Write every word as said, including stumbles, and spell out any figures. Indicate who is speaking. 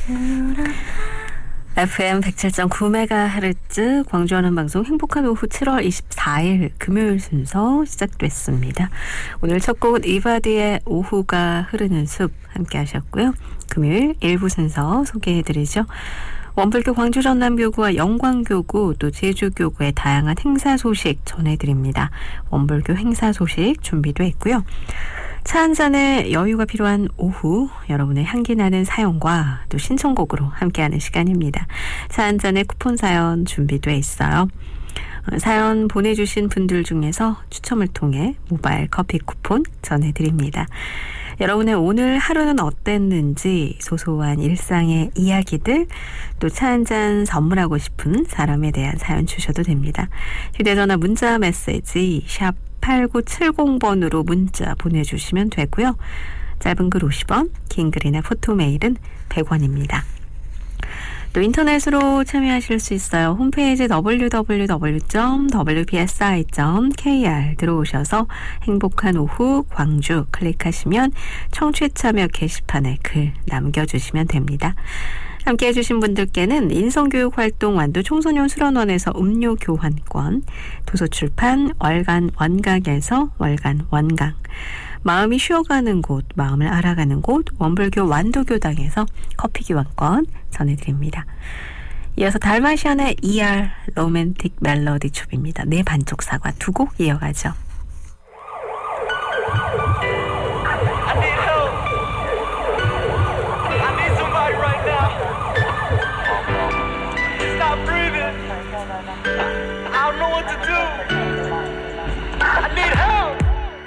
Speaker 1: 에프엠 백칠 점 구 메가헤르츠 광주하는 방송 행복한 오후 칠월 이십사일 금요일 순서 시작됐습니다. 오늘 첫 곡은 이바디의 오후가 흐르는 숲 함께 하셨고요. 금요일 일부 순서 소개해드리죠. 원불교 광주 전남교구와 영광교구 또 제주교구의 다양한 행사 소식 전해드립니다. 원불교 행사 소식 준비도 했고요. 차 한잔의 여유가 필요한 오후, 여러분의 향기 나는 사연과 또 신청곡으로 함께하는 시간입니다. 차 한잔의 쿠폰 사연 준비돼 있어요. 사연 보내주신 분들 중에서 추첨을 통해 모바일 커피 쿠폰 전해드립니다. 여러분의 오늘 하루는 어땠는지 소소한 일상의 이야기들 또 차 한잔 선물하고 싶은 사람에 대한 사연 주셔도 됩니다. 휴대전화 문자 메시지 샵 팔구칠공 번으로 문자 보내주시면 되고요. 짧은 글 오십 원, 긴 글이나 포토 메일은 백 원입니다. 또 인터넷으로 참여하실 수 있어요. 홈페이지 더블유 더블유 더블유 점 더블유 피 에스 아이 점 케이 알 들어오셔서 행복한 오후 광주 클릭하시면 청취 참여 게시판에 글 남겨주시면 됩니다. 함께해 주신 분들께는 인성교육활동 완도 청소년 수련원에서 음료 교환권, 도서출판 월간 원각에서 월간 원각, 마음이 쉬어가는 곳, 마음을 알아가는 곳 원불교 완도교당에서 커피 교환권 전해드립니다. 이어서 달마시안의 이알 로맨틱 멜로디 춤입니다. 내 반쪽 사과 두 곡 이어가죠.